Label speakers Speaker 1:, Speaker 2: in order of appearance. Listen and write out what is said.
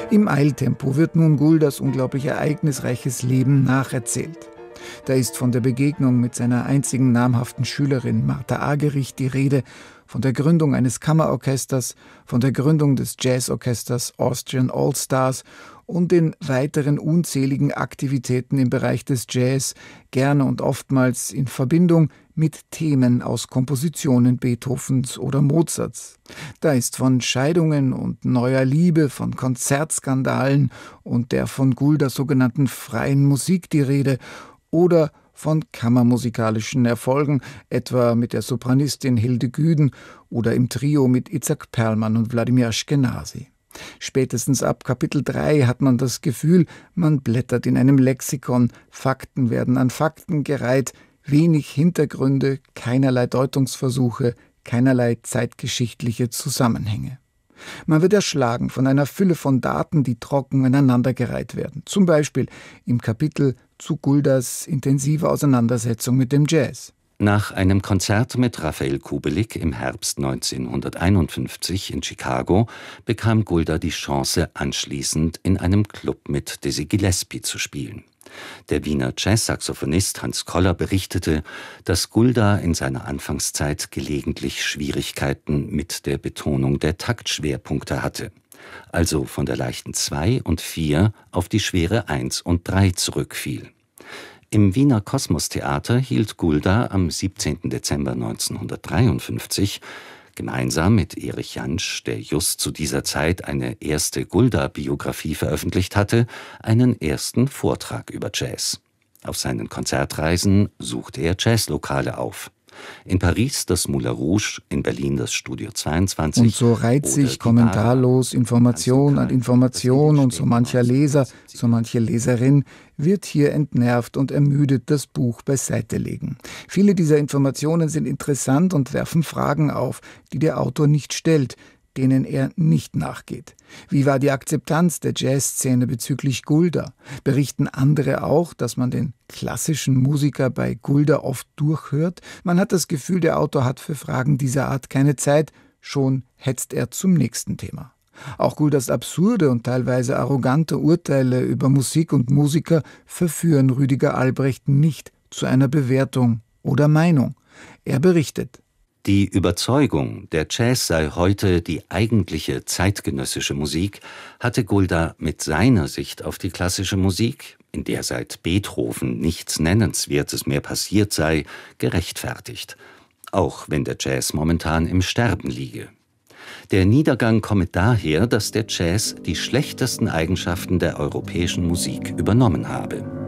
Speaker 1: Im Eiltempo wird nun Guldas unglaublich ereignisreiches Leben nacherzählt. Da ist von der Begegnung mit seiner einzigen namhaften Schülerin Martha Argerich die Rede, von der Gründung eines Kammerorchesters, von der Gründung des Jazzorchesters Austrian All-Stars und den weiteren unzähligen Aktivitäten im Bereich des Jazz, gerne und oftmals in Verbindung mit Themen aus Kompositionen Beethovens oder Mozarts. Da ist von Scheidungen und neuer Liebe, von Konzertskandalen und der von Gulda sogenannten freien Musik die Rede oder von kammermusikalischen Erfolgen, etwa mit der Sopranistin Hilde Güden oder im Trio mit Itzhak Perlman und Wladimir Ashkenazy. Spätestens ab Kapitel 3 hat man das Gefühl, man blättert in einem Lexikon, Fakten werden an Fakten gereiht, wenig Hintergründe, keinerlei Deutungsversuche, keinerlei zeitgeschichtliche Zusammenhänge. Man wird erschlagen von einer Fülle von Daten, die trocken aneinandergereiht werden. Zum Beispiel im Kapitel zu Guldas intensive Auseinandersetzung mit dem Jazz.
Speaker 2: Nach einem Konzert mit Rafael Kubelik im Herbst 1951 in Chicago bekam Gulda die Chance, anschließend in einem Club mit Dizzy Gillespie zu spielen. Der Wiener Jazzsaxophonist Hans Koller berichtete, dass Gulda in seiner Anfangszeit gelegentlich Schwierigkeiten mit der Betonung der Taktschwerpunkte hatte, also von der leichten 2 und 4 auf die schwere 1 und 3 zurückfiel. Im Wiener Kosmos-Theater hielt Gulda am 17. Dezember 1953 gemeinsam mit Erich Jansch, der just zu dieser Zeit eine erste Gulda-Biografie veröffentlicht hatte, einen ersten Vortrag über Jazz. Auf seinen Konzertreisen suchte er Jazzlokale auf. In Paris das Moulin Rouge, in Berlin das Studio 22.
Speaker 1: Und so reiht sich kommentarlos Information an Information und so mancher Leser, so manche Leserin wird hier entnervt und ermüdet das Buch beiseite legen. Viele dieser Informationen sind interessant und werfen Fragen auf, die der Autor nicht stellt, denen er nicht nachgeht. Wie war die Akzeptanz der Jazzszene bezüglich Gulda? Berichten andere auch, dass man den klassischen Musiker bei Gulda oft durchhört? Man hat das Gefühl, der Autor hat für Fragen dieser Art keine Zeit, schon hetzt er zum nächsten Thema. Auch Guldas absurde und teilweise arrogante Urteile über Musik und Musiker verführen Rüdiger Albrecht nicht zu einer Bewertung oder Meinung. Er berichtet:
Speaker 2: Die Überzeugung, der Jazz sei heute die eigentliche zeitgenössische Musik, hatte Gulda mit seiner Sicht auf die klassische Musik, in der seit Beethoven nichts Nennenswertes mehr passiert sei, gerechtfertigt, auch wenn der Jazz momentan im Sterben liege. Der Niedergang komme daher, dass der Jazz die schlechtesten Eigenschaften der europäischen Musik übernommen habe.